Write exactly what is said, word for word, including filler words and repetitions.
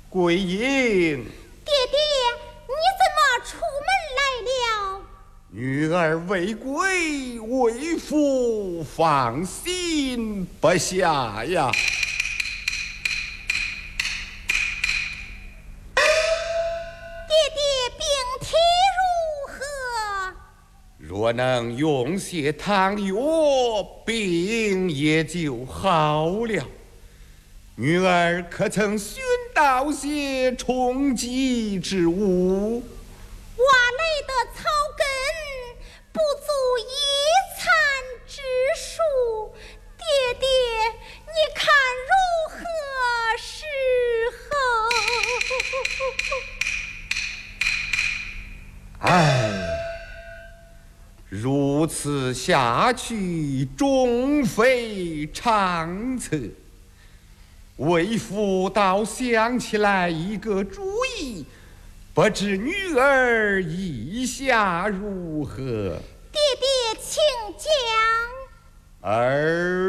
桂英， 爹爹，你怎么出门来了？ 女儿未归，为父放心不下呀。 爹爹病体如何？ 若能用些汤药，病也就好了。女儿可曾寻到些充饥之物？ 挖来的草根不足一餐之数，爹爹，你看如何是好？唉，如此下去，终非长策。为父倒想起来一个主意，不知女儿意下如何？ 爹爹，请讲。 儿